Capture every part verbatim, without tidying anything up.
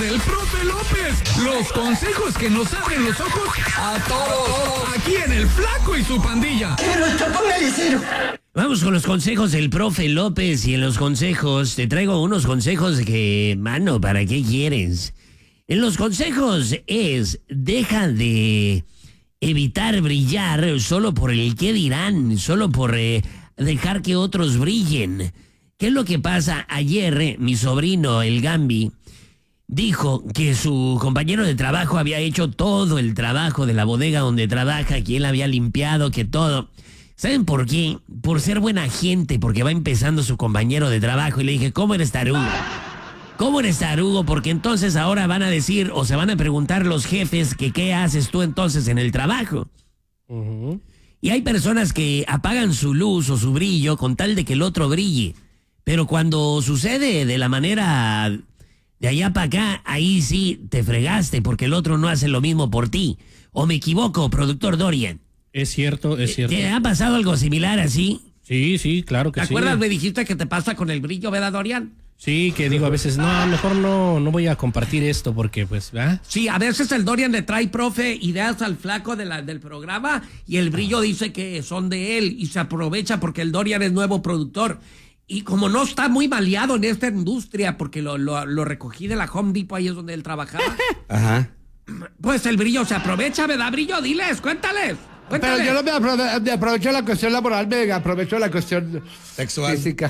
del profe López. Los consejos que nos abren los ojos a todos. Aquí en El Flaco y su pandilla. Pero esto póngale cero. Vamos con los consejos del profe López, y en los consejos te traigo unos consejos que, mano, ¿para qué quieres? En los consejos es, deja de evitar brillar solo por el qué dirán, solo por eh, dejar que otros brillen. ¿Qué es lo que pasa? Ayer eh, mi sobrino, el Gambi, dijo que su compañero de trabajo había hecho todo el trabajo de la bodega donde trabaja, que él había limpiado, que todo. ¿Saben por qué? Por ser buena gente, porque va empezando su compañero de trabajo. Y le dije, ¿cómo eres tarugo? ¿Cómo eres tarugo? Porque entonces ahora van a decir, o se van a preguntar los jefes, que qué haces tú entonces en el trabajo. Uh-huh. Y hay personas que apagan su luz o su brillo con tal de que el otro brille. Pero cuando sucede de la manera de allá para acá, ahí sí te fregaste, porque el otro no hace lo mismo por ti. ¿O me equivoco, productor Dorian? Es cierto, es cierto. ¿Te ha pasado algo similar así? Sí, sí, claro que ¿Te sí. ¿Te acuerdas? Me dijiste que te pasa con el brillo, ¿verdad, Dorian? Sí, que digo a veces, no, mejor no, no voy a compartir esto porque, pues, ¿verdad? Sí, a veces el Dorian le trae, profe, ideas al Flaco de la, del programa y el brillo dice que son de él y se aprovecha porque el Dorian es nuevo productor. Y como no está muy maleado en esta industria, porque lo, lo, lo recogí de la Home Depot, ahí es donde él trabajaba. Ajá. Pues el brillo se aprovecha, ¿verdad, brillo? Diles, cuéntales. Cuéntale. Pero yo no me, aprove me aprovecho de la cuestión laboral, me aprovecho de la cuestión sexual, física.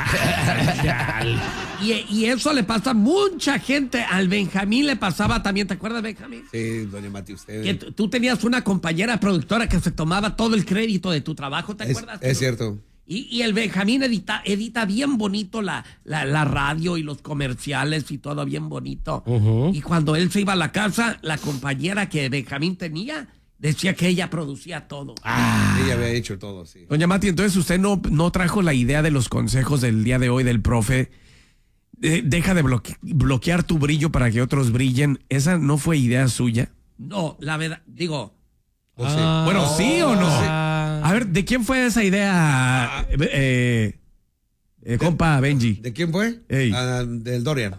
y, y eso le pasa a mucha gente. Al Benjamín le pasaba también, ¿te acuerdas, Benjamín? Sí, doña Mati, usted. Que tú tenías una compañera productora que se tomaba todo el crédito de tu trabajo, ¿te es, acuerdas? Es cierto. Y, y el Benjamín edita, edita bien bonito la, la, la radio y los comerciales y todo bien bonito. Uh-huh. Y cuando él se iba a la casa, la compañera que Benjamín tenía decía que ella producía todo. Ah, ella había hecho todo, sí. Doña Mati, entonces usted no, no trajo la idea de los consejos del día de hoy del profe. Eh, deja de bloque bloquear tu brillo para que otros brillen. ¿Esa no fue idea suya? No, la verdad, digo... ¿O sí? Ah, bueno, ¿sí o no? Sí. A ver, ¿de quién fue esa idea, eh, eh, eh, compa Benji? ¿De quién fue? Uh, del Dorian.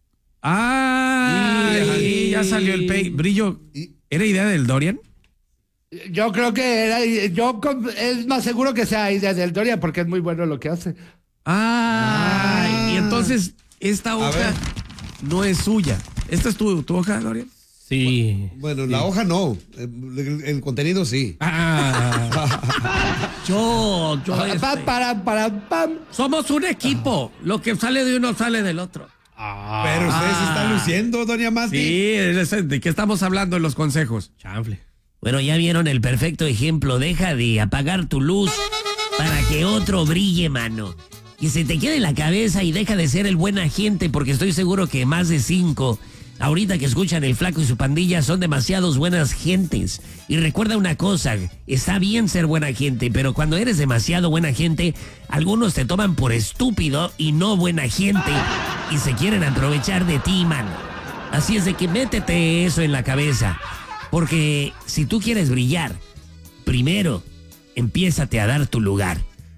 Ah, y, ya salió el pay. Brillo, ¿era idea del Dorian? Yo creo que era, yo es más seguro que sea idea del Dorian porque es muy bueno lo que hace. Ah, ah. Y entonces esta hoja no es suya. ¿Esta es tu, tu hoja, Dorian? Sí. Bueno, sí. La hoja no, el, el contenido sí. Ah. yo, yo. Este, pa, para, para, pam. Somos un equipo. Lo que sale de uno sale del otro. Ah. Pero ustedes ah. se están luciendo, doña Mati. Sí, ¿de qué estamos hablando en los consejos? Chanfle. Bueno, ya vieron el perfecto ejemplo. Deja de apagar tu luz para que otro brille, mano. Que se te quede en la cabeza y deja de ser el buen agente, porque estoy seguro que más de cinco, ahorita que escuchan El Flaco y su pandilla, son demasiados buenas gentes. Y recuerda una cosa, está bien ser buena gente, pero cuando eres demasiado buena gente, algunos te toman por estúpido y no buena gente, y se quieren aprovechar de ti, mano. Así es de que métete eso en la cabeza. Porque si tú quieres brillar, primero, empiézate a dar tu lugar.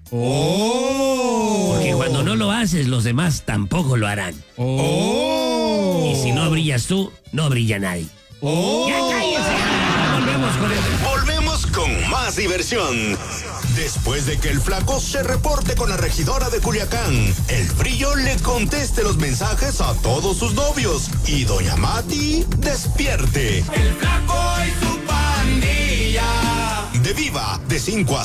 Oh. Porque cuando no lo haces, los demás tampoco lo harán. Oh. Y si no brillas tú, no brilla nadie. Oh. ¡Ya cállese! Volvemos con el... Volvemos con más diversión. Después de que el Flaco se reporte con la regidora de Culiacán, el Brillo le conteste los mensajes a todos sus novios y doña Mati despierte. El Flaco y su pandilla. De Viva, de cinco a